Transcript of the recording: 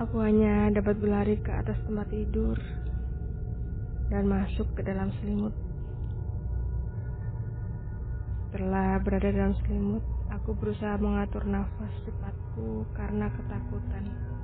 Aku hanya dapat berlari ke atas tempat tidur dan masuk ke dalam selimut. Setelah berada dalam selimut, aku berusaha mengatur nafas cepatku karena ketakutan.